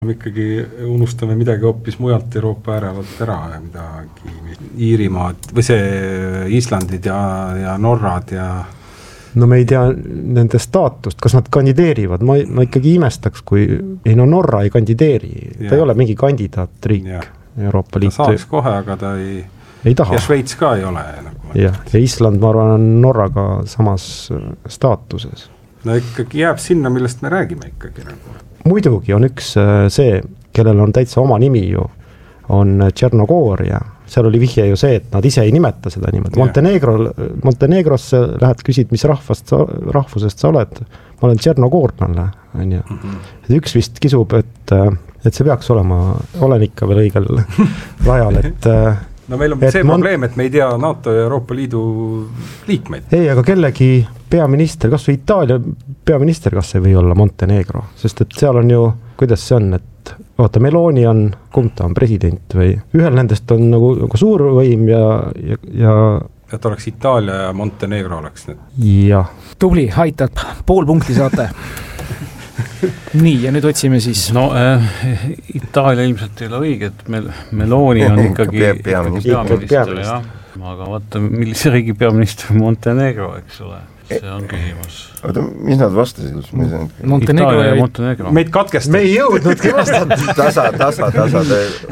Me ikkagi unustame midagi hoopis mujalt Euroopa äärevalt ära, midagi Iirimaad või see Islandid ja Norrad ja... No me ei tea nende staatust, kas nad kandideerivad, ma ikkagi imestaks, kui Norra ei kandideeri, ta ei ole mingi kandidaatriik Euroopa Liitu. Ta saaks kohe, aga ta ei taha. Ja Šveits ka ei ole. Nagu ja Island, ma arvan, on Norraga samas staatuses. No ikkagi jääb sinna, millest me räägime ikkagi nagu. Muidugi on üks see, kellel on täitsa oma nimi ju, on Tšernogooria. Seal oli vihje ju see, et nad ise ei nimeta seda nimet. Montenegrosse lähed, küsid, mis rahvusest sa oled. Ma olen Tšernogoornale. Üks vist kisub, et see peaks olen ikka veel õigel rajal, et... No meil on see probleem, et me ei tea NATO ja Euroopa Liidu liikmeid. Ei, aga kellegi peaminister, kas või Itaalia peaminister, kas ei või olla Montenegro? Sest et seal on ju, kuidas see on, et Meloni on, kumb ta on, president või ühel nendest on nagu suurvõim ja... Et oleks Itaalia ja Montenegro oleks need. Ja. Tubli, aitab, pool punkti saate. Nii, ja nüüd otsime siis... No, Itaalia ilmselt ei ole õige, et Meloni on ikkagi peaminister, jah. Aga vaata, millise riigi peaminister Montenegro, eks ole. See on küsimus. Oota, mis nad vastasid? Itaalia ja Montenegro. Meid katkestab. Me ei jõudnudki vastata. Tasa.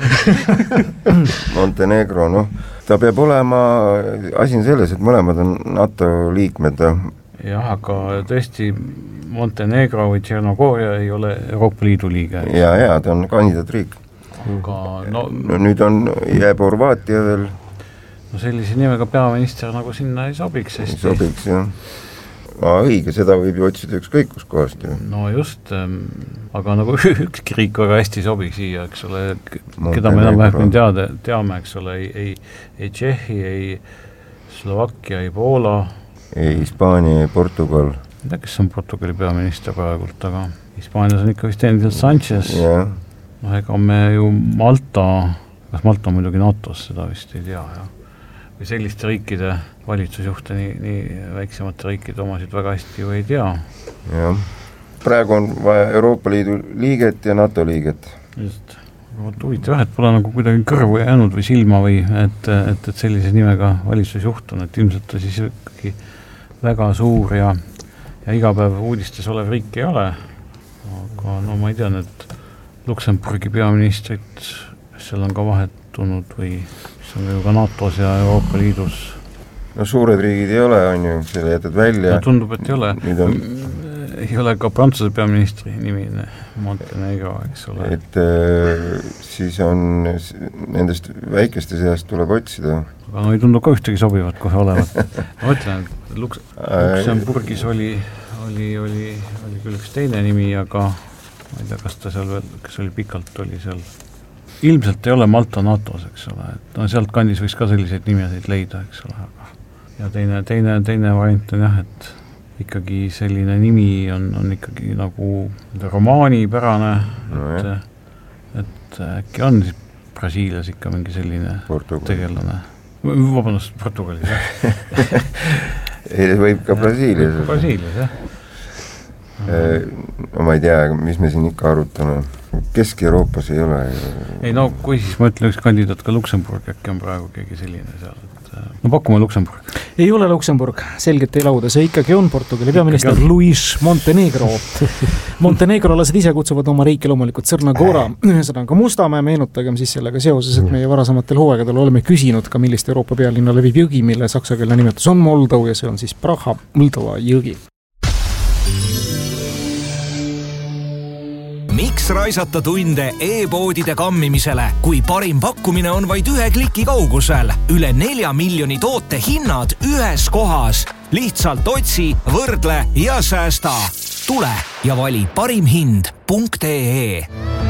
Montenegro, noh. Ta peab olema, asi on selles, et mõlemad on NATO liikmed. Jah, aga tõesti Montenegro või Tšernogooria ei ole Euroopa Liidu liige. Ja, ta on kandidaatriik. Aga no, nüüd jääb Horvaatia veel. No sellise nimega peaminister nagu sinna ei sobiks. Ei sobiks, jah. Õige, seda võib ju otsida ükskõik kus kohast ju. No just, aga nagu ükski riik väga hästi sobiks siia, eks ole, keda me enam vähem teame, eks ole, ei Tšehhi, ei Slovakkia, ei Poola, ei Hispaania, ei Portugal. Ma tea, kes on Portugali peaminister praegult, aga Hispaanias on ikka vist endiselt Sanchez. No ega me ju kas Malta on muidugi NATO-s, seda vist ei tea, jah. Või selliste riikide valitsusjuhte, nii väiksemate riikide omasid väga hästi ju ei tea. Jah. Praegu on vaja Euroopa Liidu liiget ja NATO liiget. Just. Huvitav, et pole nagu kuidagi kõrvu jäänud või silma või et sellise nimega valitsusjuht on, et ilmselt ta siis ikkagi väga suur ja iga päev uudistes olev riik ei ole. Aga no ma ei tea, et Luksemburgi peaministrit, seal on ka vahetunud või see on ju ka NATO-s ja Euroopa Liidus. No suured riigid ei ole, on ju, selle jätad välja. No tundub, et ei ole. Ei ole ka Prantsuse peaministri nimi Montenegro, eks ole. Et siis on nendest väikeste seast tuleb otsida. Aga no ei tundu ka ühtegi sobivat kohe olevat. Ma ütlen, et Luksemburgis oli küll üks teine nimi, aga ma ei tea, kas ta seal veel, kes oli pikalt, oli seal. Ilmselt ei ole Malta NATO-s, eks ole. Et no sealt kandis võiks ka selliseid nimesid leida, eks ole. Ja teine variant on jah, et ikkagi selline nimi on ikkagi nagu romaanipärane, et äkki on siis Brasiilias ikka mingi selline tegelane. Vabandust, Portugalis, jah. Ei, võib ka Brasiilias. Brasiilias, jah. No ma ei tea, mis me siin ikka arutame. Kesk-Euroopas ei ole. Ei no, kui siis ma ütlen üks kandidaat ka Luksemburg, äkki on praegu keegi selline seal. No pakume Luksemburg. Ei ole Luksemburg, selgelt ei lauda. See ikkagi on Portugali peaminister Luis Montenegro. Montenegrolased ise kutsuvad oma riiki loomulikult Crna-Gora. Ühesõnaga Mustamäe, meenutagem siis sellega seoses, et meie varasematel hooaegadel oleme küsinud ka millist Euroopa pealinna levib jõgi, mille saksakeelne nimetus on Moldov ja see on siis Praha Moldova jõgi. Miks raisata tunde e-poodide kammimisele, kui parim pakkumine on vaid 1 kliki kaugusel? Üle 4 miljoni toote hinnad ühes kohas. Lihtsalt otsi, võrdle ja säästa. Tule ja vali parimhind.ee.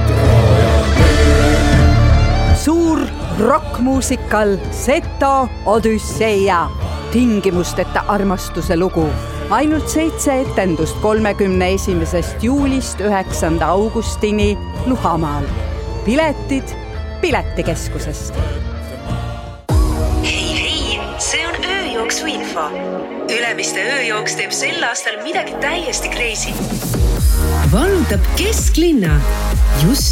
Suur rockmuusikal Seto Odüsseia. Tingimusteta armastuse lugu. Ainult 7 etendust 31. juulist 9. augustini Luhamaal. Piletid Piletikeskusest. Hei, see on ööjooksu info. Ülemiste ööjooks teeb sel aastal midagi täiesti crazy. Vallutab kesklinna. Just